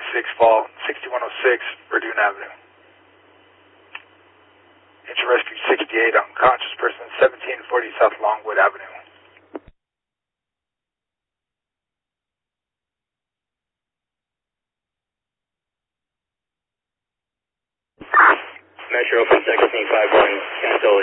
fall, 6106 Verdun Avenue. Intro Rescue 68, unconscious person, 1740 South Longwood Avenue. Metro from 1651, cancel